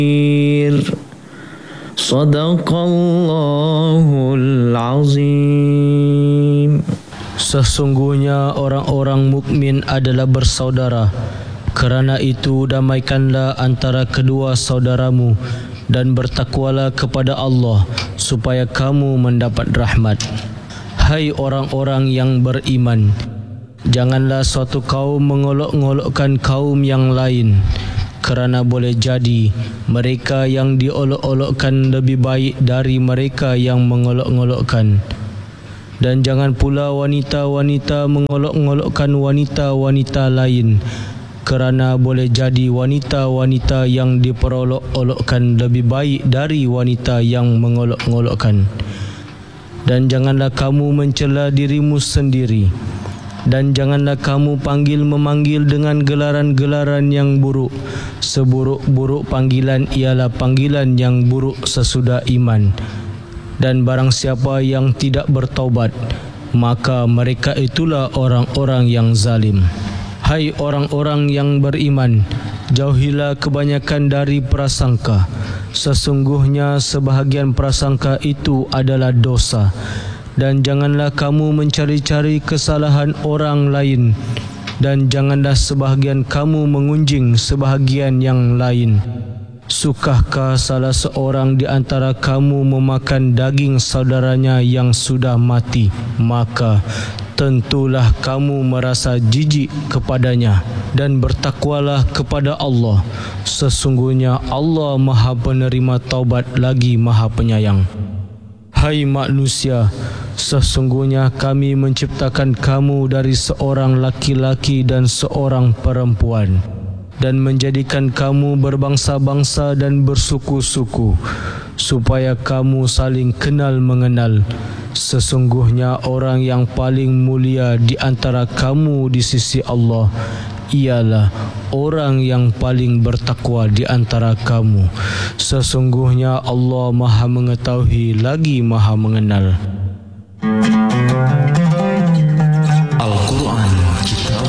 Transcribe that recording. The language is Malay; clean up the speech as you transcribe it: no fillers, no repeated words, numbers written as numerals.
Sadaqallahul azim. Sesungguhnya orang-orang mukmin adalah bersaudara. Kerana itu damaikanlah antara kedua saudaramu dan bertakwalah kepada Allah supaya kamu mendapat rahmat. Hai orang-orang yang beriman, janganlah suatu kaum mengolok-olokkan kaum yang lain, kerana boleh jadi mereka yang diolok-olokkan lebih baik dari mereka yang mengolok-olokkan. Dan jangan pula wanita-wanita mengolok-olokkan wanita-wanita lain, kerana boleh jadi wanita-wanita yang diperolok-olokkan lebih baik dari wanita yang mengolok-olokkan. Dan janganlah kamu mencela dirimu sendiri, dan janganlah kamu memanggil dengan gelaran-gelaran yang buruk. Seburuk-buruk panggilan ialah panggilan yang buruk sesudah iman. Dan barang siapa yang tidak bertaubat, maka mereka itulah orang-orang yang zalim. Hai orang-orang yang beriman, jauhilah kebanyakan dari prasangka. Sesungguhnya sebahagian prasangka itu adalah dosa. Dan janganlah kamu mencari-cari kesalahan orang lain, dan janganlah sebahagian kamu mengunjing sebahagian yang lain. Sukahkah salah seorang di antara kamu memakan daging saudaranya yang sudah mati? Maka tentulah kamu merasa jijik kepadanya, dan bertakwalah kepada Allah. Sesungguhnya Allah Maha Penerima Taubat lagi Maha Penyayang. Hai manusia, sesungguhnya kami menciptakan kamu dari seorang laki-laki dan seorang perempuan, dan menjadikan kamu berbangsa-bangsa dan bersuku-suku, supaya kamu saling kenal mengenal. Sesungguhnya orang yang paling mulia di antara kamu di sisi Allah ialah orang yang paling bertakwa di antara kamu. Sesungguhnya Allah Maha Mengetahui lagi Maha Mengenal.